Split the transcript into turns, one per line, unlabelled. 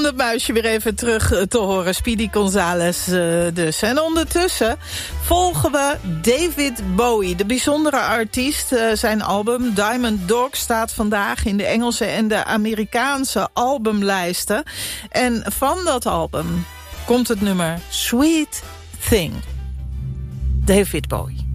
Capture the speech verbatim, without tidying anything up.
om het muisje weer even terug te horen. Speedy Gonzales uh, dus. En ondertussen volgen we David Bowie. De bijzondere artiest. Uh, zijn album Diamond Dog staat vandaag in de Engelse en de Amerikaanse albumlijsten. En van dat album komt het nummer Sweet Thing. David Bowie.